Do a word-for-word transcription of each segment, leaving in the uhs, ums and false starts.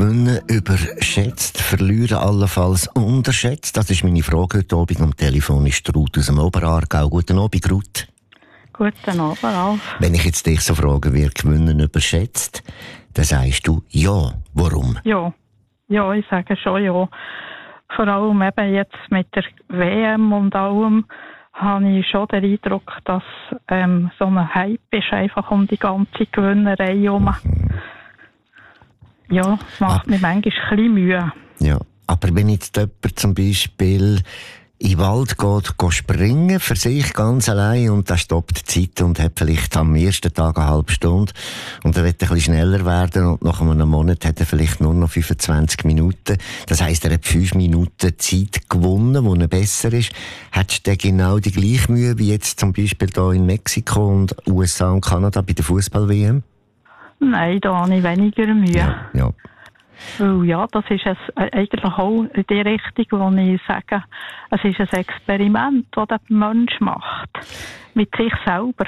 Gewinnen überschätzt, verlieren allenfalls unterschätzt? Das ist meine Frage heute Abend. Am Telefon ist Ruth aus dem Oberaargau. Guten Abend, Ruth. Guten Abend, Alf. Wenn ich jetzt dich so frage, wird Gewinnen überschätzt, dann sagst du ja. Warum? Ja, ja, ich sage schon ja. Vor allem eben jetzt mit der W M und allem habe ich schon den Eindruck, dass ähm, so ein Hype ist einfach um die ganze Gewinnerei herum. Ja, das macht mir manchmal ein bisschen Mühe. Ja, aber wenn jetzt jemand zum Beispiel in den Wald geht, geht springen, für sich ganz allein, und der stoppt die Zeit und hat vielleicht am ersten Tag eine halbe Stunde und er will ein bisschen schneller werden und nach einem Monat hat er vielleicht nur noch fünfundzwanzig Minuten. Das heisst, er hat fünf Minuten Zeit gewonnen, wo er besser ist. Hättest du genau die gleiche Mühe wie jetzt zum Beispiel hier in Mexiko und U S A und Kanada bei der Fußball-W M? Nein, da habe ich weniger Mühe. Ja, ja. Weil ja, das ist es eigentlich auch in die Richtung, wo ich sage, es ist ein Experiment, das der Mensch macht. Mit sich selber.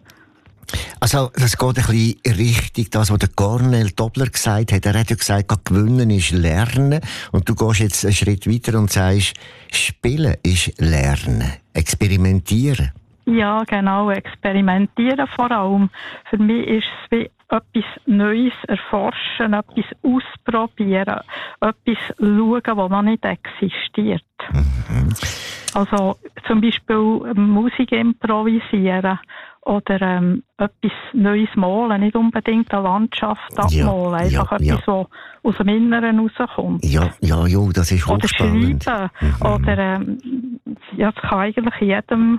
Also, das geht ein bisschen in Richtung das, was der Cornel Dobler gesagt hat. Er hat ja gesagt, gewinnen ist lernen. Und du gehst jetzt einen Schritt weiter und sagst, spielen ist lernen. Experimentieren. Ja, genau. Experimentieren vor allem. Für mich ist es wie etwas Neues erforschen, etwas ausprobieren, etwas schauen, das noch nicht existiert. Mhm. Also zum Beispiel Musik improvisieren oder ähm, etwas Neues malen, nicht unbedingt eine Landschaft abmalen, ja, einfach ja, etwas, ja. was aus dem Inneren rauskommt. Ja, ja, ja, das ist hochspannend. Oder schreiben, mhm. oder ähm, ja, das kann eigentlich in jedem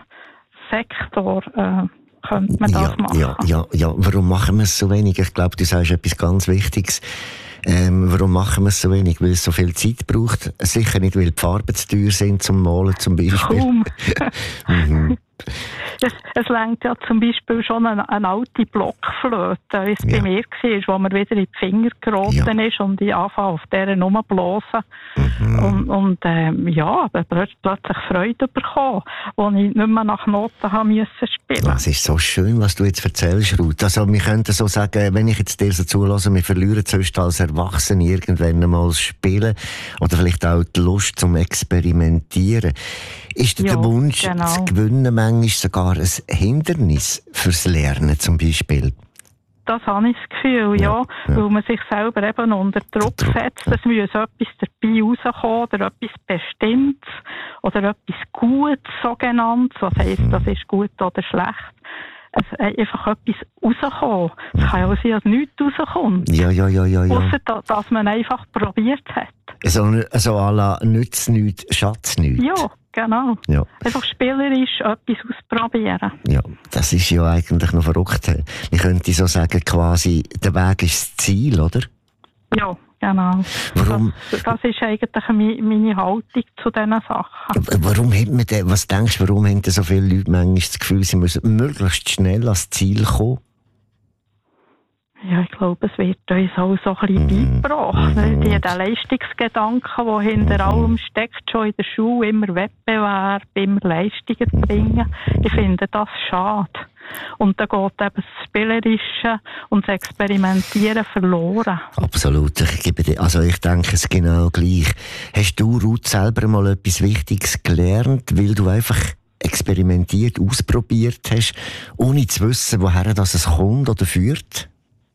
Sektor äh, könnte man das ja, machen. Ja, ja, ja. Warum machen wir es so wenig? Ich glaube, du sagst etwas ganz Wichtiges. Ähm, warum machen wir es so wenig? Weil es so viel Zeit braucht. Sicher nicht, weil die Farben zu teuer sind zum Malen zum Beispiel. Kaum. mhm. Es, es lenkt ja zum Beispiel schon eine, eine alte Blockflöte, wie es ja. bei mir war, wo mir wieder in die Finger geraten ja. ist und ich anfange auf dieser rumblasen. Mhm. Und, und ähm, ja, dann plötzlich Freude bekommen, wo ich nicht mehr nach Noten haben müssen spielen. Das ist so schön, was du jetzt erzählst, Ruth. Also wir könnten so sagen, wenn ich jetzt dir so zulasse, wir verlieren sonst als Erwachsene irgendwann einmal das Spielen oder vielleicht auch die Lust zum Experimentieren. Ist dir ja, der Wunsch genau. zu gewinnen manchmal sogar ein Hindernis fürs Lernen zum Beispiel? Das habe ich das Gefühl, ja, ja, weil man sich selber eben unter Druck setzt. Es muss etwas dabei rauskommen oder etwas Bestimmtes oder etwas Gutes, sogenannt. Was heisst, das ist gut oder schlecht? Es einfach etwas rauskommen. Es kann ja auch sein, dass nichts rauskommt. Ja, ja, ja, ja. ja. Ausser, dass man einfach probiert hat. Also, also à la nützt nichts, schatz nichts. Ja, genau. Ja. Einfach spielerisch etwas ausprobieren. Ja, das ist ja eigentlich noch verrückt. Ich könnte so sagen, quasi, der Weg ist das Ziel, oder? Ja, genau. Warum? Das, das ist eigentlich meine Haltung zu diesen Sachen. Warum hat man denn, was denkst du, warum haben so viele Leute manchmal das Gefühl, sie müssen möglichst schnell ans Ziel kommen? Ja, ich glaube, es wird uns auch so ein bisschen mm. beigebracht. Mm. Die, der Leistungsgedanke, der hinter mm. allem steckt, schon in der Schule, immer Wettbewerb, immer Leistungen zu bringen. Ich finde das schade. Und da geht eben das Spielerische und das Experimentieren verloren. Absolut. Ich gebe dir, also ich denke es genau gleich. Hast du, Ruth, selber mal etwas Wichtiges gelernt, weil du einfach experimentiert, ausprobiert hast, ohne zu wissen, woher das es kommt oder führt?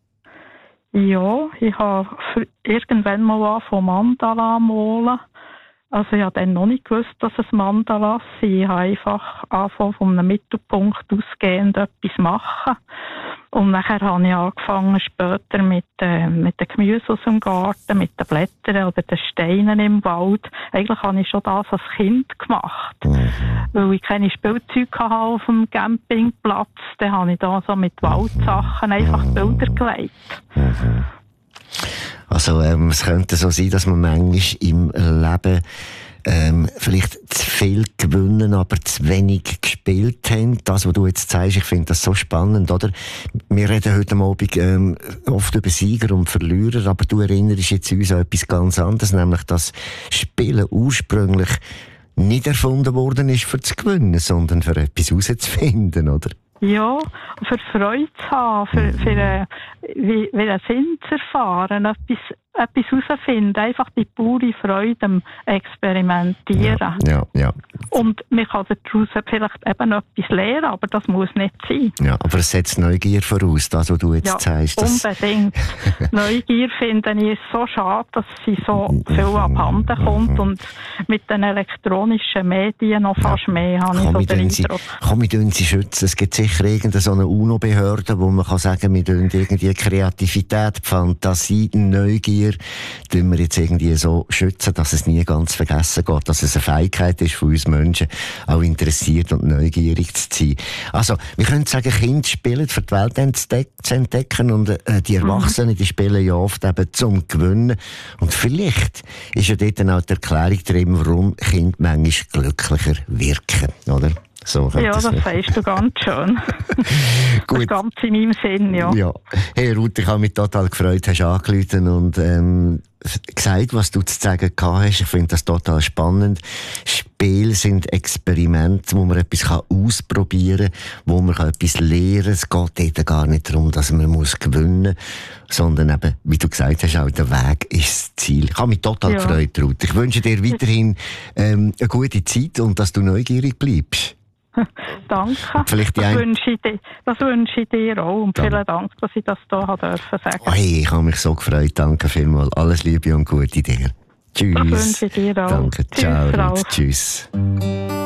Ja, ich habe irgendwann mal angefangen, Mandala malen. Also ich habe dann noch nicht gewusst, dass es Mandalas sind. Ich habe einfach angefangen, von einem Mittelpunkt ausgehend etwas machen. Und nachher habe ich angefangen später mit, äh, mit dem Gemüse aus dem Garten, mit den Blättern oder den Steinen im Wald. Eigentlich habe ich schon das als Kind gemacht. Mhm. Weil ich keine Spielzeuge hatte auf dem Campingplatz. Dann habe ich da so mit Waldsachen einfach Bilder gelegt. Mhm. Also ähm, es könnte so sein, dass man manchmal im Leben ähm, vielleicht zu viel gewinnen, aber zu wenig gespielt haben. Das, was du jetzt sagst, ich finde das so spannend, oder? Wir reden heute Abend ähm, oft über Sieger und Verlierer, aber du erinnerst jetzt uns an etwas ganz anderes, nämlich dass Spielen ursprünglich nicht erfunden worden ist, für zu gewinnen, sondern für etwas herauszufinden, oder? Ja, für Freude zu haben, für, für äh, wie, wie einen Sinn zu erfahren, etwas, etwas herausfinden. Einfach die pure Freude am Experimentieren. Ja, ja, ja. Und man kann daraus vielleicht eben etwas lernen, aber das muss nicht sein. Ja, aber es setzt Neugier voraus, das, was du jetzt ja, sagst. Das unbedingt. Neugier finde ich ist so schade, dass sie so viel abhanden kommt und mit den elektronischen Medien noch fast ja. mehr, habe ich so den Eindruck. Komm, wir tun sie schützen. Es gibt sicher irgendeine so eine UNO-Behörde, wo man kann sagen, wir tun irgendwie Kreativität, Fantasie, Neugier, tun wir jetzt irgendwie so schützen, dass es nie ganz vergessen geht, dass es eine Fähigkeit ist von uns Menschen, auch interessiert und neugierig zu sein. Also, wir können sagen, Kinder spielen, für die Welt zu entdecken und äh, die Erwachsenen, die spielen ja oft eben zum Gewinnen. Und vielleicht ist ja dort dann auch die Erklärung drin, warum Kinder manchmal glücklicher wirken, oder? So ja, das sagst du ganz schön. Gut. Das ganz in meinem Sinn, ja. ja. Hey Ruth, ich habe mich total gefreut, hast angerufen und ähm, gesagt, was du zu sagen gehabt hast. Ich finde das total spannend. Spiele sind Experimente, wo man etwas ausprobieren kann, wo man etwas lernen kann. Es geht dort gar nicht darum, dass man muss gewinnen muss, sondern eben, wie du gesagt hast, auch der Weg ist das Ziel. Ich habe mich total ja. gefreut, Ruth. Ich wünsche dir weiterhin ähm, eine gute Zeit und dass du neugierig bleibst. Danke. Vielleicht das, wünsche ich dir, das wünsche ich dir auch. Und vielen Dank, dass ich das hier sagen durfte. Oh, hey, ich habe mich so gefreut. Danke vielmals. Alles Liebe und Gute dir. Tschüss. Das wünsche ich dir auch. Danke. Tschüss, ciao. Frau. Tschüss.